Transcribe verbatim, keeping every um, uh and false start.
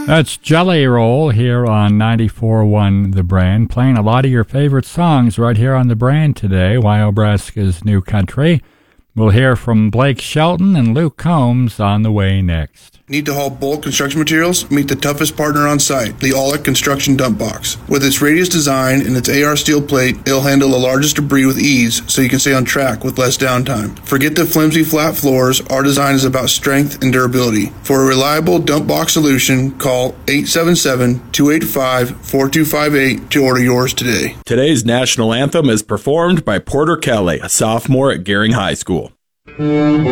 That's Jelly Roll here on ninety-four point one The Brand, playing a lot of your favorite songs right here on The Brand today, Wyobraska's New Country. We'll hear from Blake Shelton and Luke Combs on the way next. Need to haul bulk construction materials? Meet the toughest partner on site, the Aulick Construction Dump Box. With its radius design and its A R steel plate, it'll handle the largest debris with ease so you can stay on track with less downtime. Forget the flimsy flat floors. Our design is about strength and durability. For a reliable dump box solution, call eight seven seven, two eight five, four two five eight to order yours today. Today's national anthem is performed by Porter Kelly, a sophomore at Gering High School.